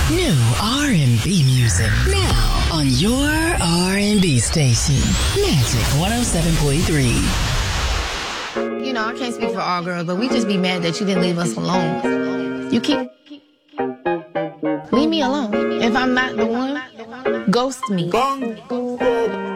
New R&B music now on your R&B station. Magic 107.3. You know, I can't speak for all girls, but we just be mad that you didn't leave us alone. You keep... Leave me alone. If I'm not the one, ghost me.